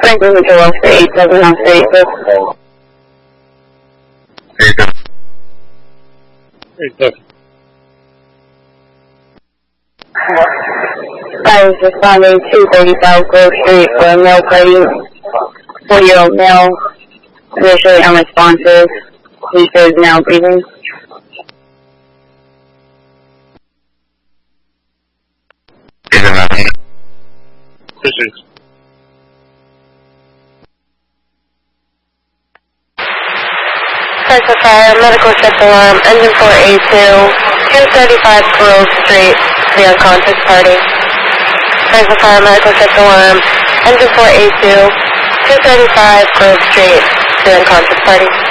Franklin Mitchell, Oscar 87, Oscar 86. 87. I was responding 235 Grove Street for a male party. 4-year-old male, initially unresponsive. He says now breathing. Fishes. Central Fire, medical check alarm, engine 4A2, 235 Grove Street, the unconscious party. Central Fire, medical check alarm, engine 4A2, 235 Grove Street, the unconscious party.